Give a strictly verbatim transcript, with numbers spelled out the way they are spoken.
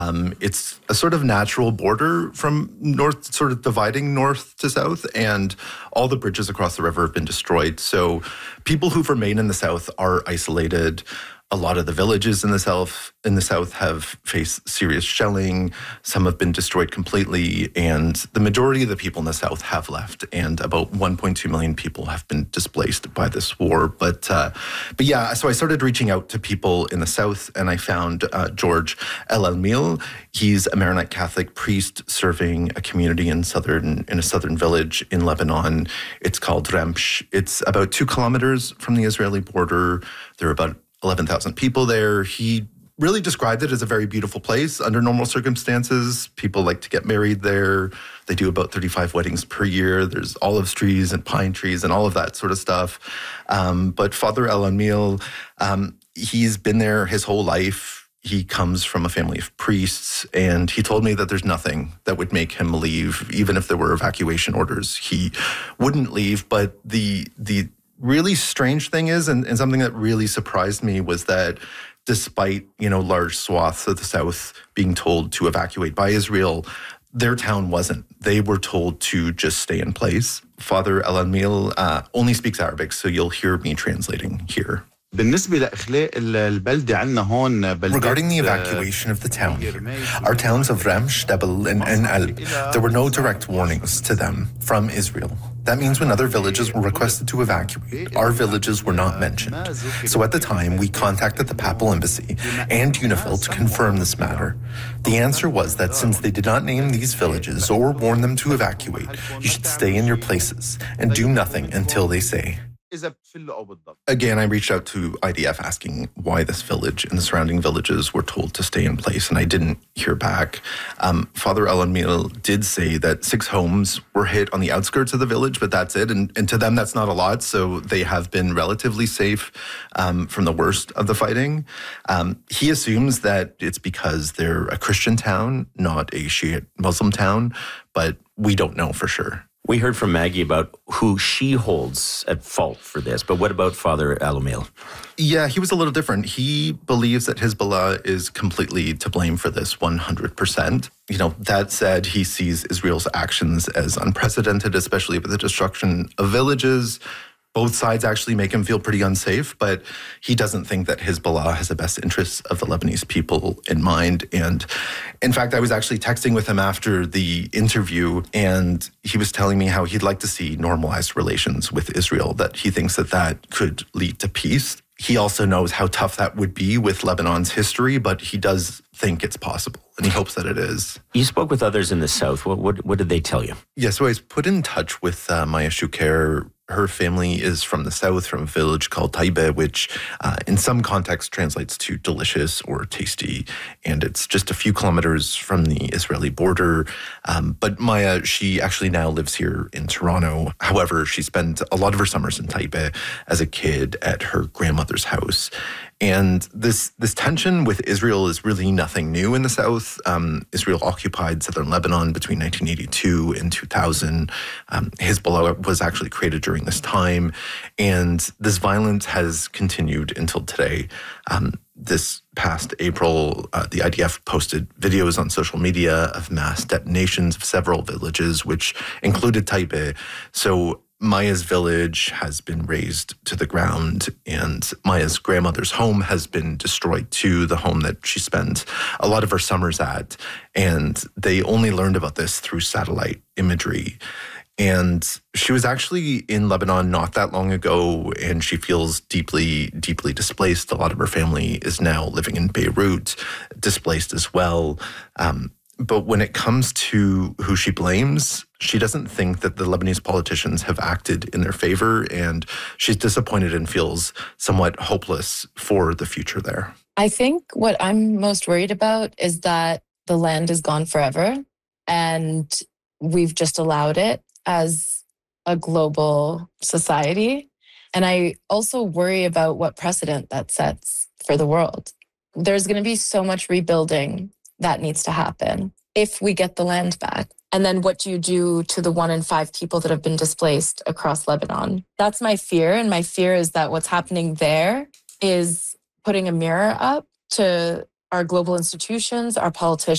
Um, it's a sort of natural border from north, sort of dividing north to south, and all the bridges across the river have been destroyed. So people who've remained in the south are isolated. A lot of the villages in the south in the south have faced serious shelling. Some have been destroyed completely, and the majority of the people in the south have left. And about one point two million people have been displaced by this war. But uh, but yeah, so I started reaching out to people in the south, and I found uh, George El Almil. He's a Maronite Catholic priest serving a community in southern in a southern village in Lebanon. It's called Remsh. It's about two kilometers from the Israeli border. There are about eleven thousand people there. He really described it as a very beautiful place under normal circumstances. People like to get married there. They do about thirty-five weddings per year. There's olive trees and pine trees and all of that sort of stuff. Um, but Father El Almil, um, he's been there his whole life. He comes from a family of priests, and he told me that there's nothing that would make him leave. Even if there were evacuation orders, he wouldn't leave. But the the really strange thing is, and, and something that really surprised me, was that despite, you know, large swaths of the south being told to evacuate by Israel, their town wasn't. They were told to just stay in place. Father El Almil uh, only speaks Arabic, so you'll hear me translating here. Regarding the evacuation of the town here, our towns of Remsh, Debel, and En Alb, there were no direct warnings to them from Israel. That means when other villages were requested to evacuate, our villages were not mentioned. So at the time, we contacted the Papal Embassy and UNIFIL to confirm this matter. The answer was that since they did not name these villages or warn them to evacuate, you should stay in your places and do nothing until they say. Again, I reached out to I D F asking why this village and the surrounding villages were told to stay in place, and I didn't hear back. Um, Father El Almil did say that six homes were hit on the outskirts of the village, but that's it. And, and to them, that's not a lot, so they have been relatively safe um, from the worst of the fighting. Um, he assumes that it's because they're a Christian town, not a Shiite Muslim town, but we don't know for sure. We heard from Maggie about who she holds at fault for this, but what about Father El Almil? Yeah, he was a little different. He believes that Hezbollah is completely to blame for this one hundred percent. You know, that said, he sees Israel's actions as unprecedented, especially with the destruction of villages. Both sides actually make him feel pretty unsafe, but he doesn't think that Hezbollah has the best interests of the Lebanese people in mind. And in fact, I was actually texting with him after the interview, and he was telling me how he'd like to see normalized relations with Israel, that he thinks that that could lead to peace. He also knows how tough that would be with Lebanon's history, but he does think it's possible, and he hopes that it is. You spoke with others in the south. What what, what did they tell you? Yeah, so I was put in touch with uh, Maya Shuker. Her family is from the south, from a village called Taibe, which uh, in some context translates to delicious or tasty. And it's just a few kilometers from the Israeli border. Um, but Maya, she actually now lives here in Toronto. However, she spent a lot of her summers in Taibe as a kid at her grandmother's house. And this this tension with Israel is really nothing new in the south. Um, Israel occupied southern Lebanon between nineteen eighty-two and two thousand. Um, Hezbollah was actually created during this time. And this violence has continued until today. Um, this past April, uh, the I D F posted videos on social media of mass detonations of several villages, which included Taibe. So Maya's village has been razed to the ground, and Maya's grandmother's home has been destroyed too, the home that she spent a lot of her summers at. And they only learned about this through satellite imagery. And she was actually in Lebanon not that long ago, and she feels deeply, deeply displaced. A lot of her family is now living in Beirut, displaced as well. Um, But when it comes to who she blames, she doesn't think that the Lebanese politicians have acted in their favor, and she's disappointed and feels somewhat hopeless for the future there. I think what I'm most worried about is that the land is gone forever, and we've just allowed it as a global society. And I also worry about what precedent that sets for the world. There's going to be so much rebuilding that needs to happen if we get the land back. And then what do you do to the one in five people that have been displaced across Lebanon? That's my fear. And my fear is that what's happening there is putting a mirror up to our global institutions, our politicians,